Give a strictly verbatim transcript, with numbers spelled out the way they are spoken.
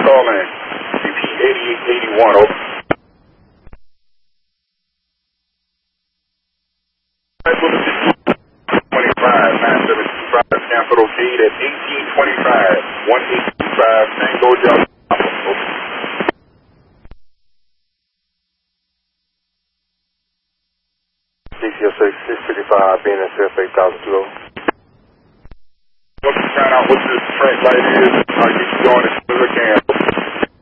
call in. C P eighty-eight eighty-one, over. twenty-five, nine seven two five, capital Gate at eighteen twenty-five, one eight two five, Tango Delta, over. D C S A six fifty-five, B N S F eight thousand two oh. What's the find out what this track light is? I'll get you going as soon as I can.